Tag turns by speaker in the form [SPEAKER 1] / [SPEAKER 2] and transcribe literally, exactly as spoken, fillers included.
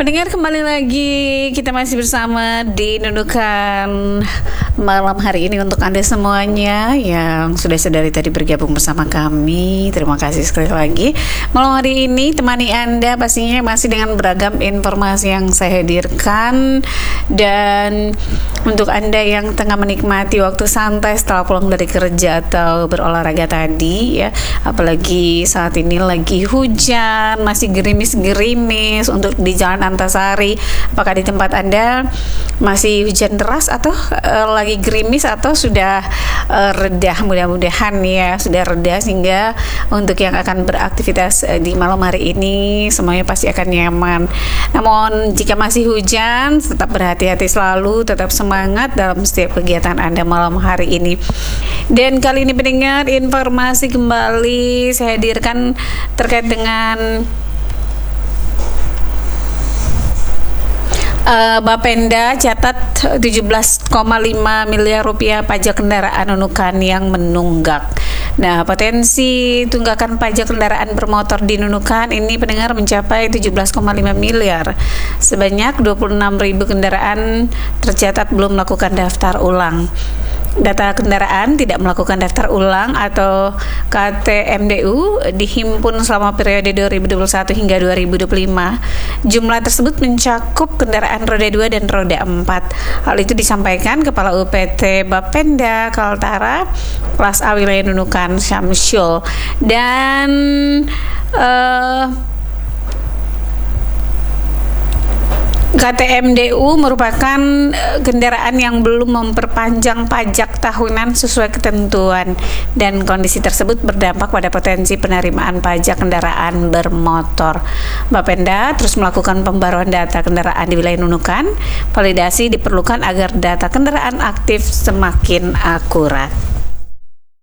[SPEAKER 1] pendengar, kembali lagi kita masih bersama di Nunukan malam hari ini untuk Anda semuanya yang sudah sedari tadi bergabung bersama kami. Terima kasih sekali lagi. Malam hari ini temani Anda pastinya masih dengan beragam informasi yang saya hadirkan. Dan untuk Anda yang tengah menikmati waktu santai setelah pulang dari kerja atau berolahraga tadi ya, apalagi saat ini lagi hujan, masih gerimis-gerimis untuk di Jalan Antasari. Apakah di tempat Anda masih hujan deras atau uh, lagi gerimis atau sudah uh, reda? Mudah-mudahan ya sudah reda, sehingga untuk yang akan beraktivitas uh, di malam hari ini semuanya pasti akan nyaman. Namun jika masih hujan, tetap berhati-hati selalu, tetap semangat dalam setiap kegiatan Anda malam hari ini. Dan kali ini pendengar, informasi kembali saya hadirkan terkait dengan Uh, Bapenda catat tujuh belas koma lima miliar rupiah pajak kendaraan Nunukan yang menunggak. Nah, potensi tunggakan pajak kendaraan bermotor di Nunukan ini pendengar mencapai tujuh belas koma lima miliar. Sebanyak dua puluh enam ribu kendaraan tercatat belum melakukan daftar ulang. Data kendaraan tidak melakukan daftar ulang atau K T M D U dihimpun selama periode dua ribu dua puluh satu hingga dua ribu dua puluh lima. Jumlah tersebut mencakup kendaraan roda dua dan roda empat. Hal itu disampaikan Kepala U P T Bapenda Kaltara kelas A wilayah Nunukan Syamsul. Dan uh, K T M D U merupakan kendaraan yang belum memperpanjang pajak tahunan sesuai ketentuan, dan kondisi tersebut berdampak pada potensi penerimaan pajak kendaraan bermotor. Bapenda terus melakukan pembaruan data kendaraan di wilayah Nunukan. Validasi diperlukan agar data kendaraan aktif semakin akurat.